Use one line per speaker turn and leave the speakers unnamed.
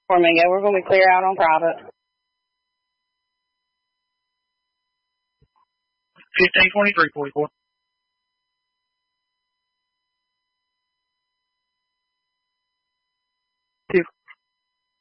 Formingo, we're going to be clear out on private.
1523, 44.